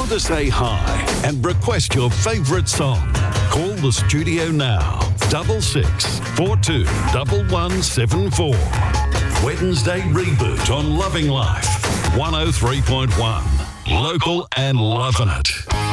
Want to say hi and request your favourite song? Call the studio now. 66 42 1174. Wednesday Reboot on Loving Life. 103.1. Local and loving it.